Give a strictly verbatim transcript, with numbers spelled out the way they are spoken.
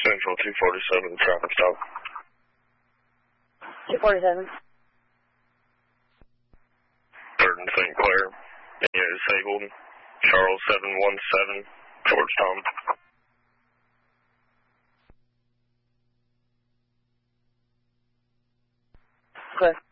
Central two forty-seven, traffic stop. two forty-seven. third and Saint Clair. Yeah, disabled. Charles seven one seven, George Tom. Okay.